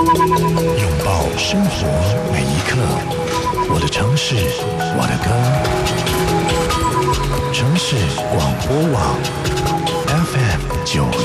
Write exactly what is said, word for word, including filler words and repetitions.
拥抱生活每一刻，我的城市，我的歌。城市广播网 F M 九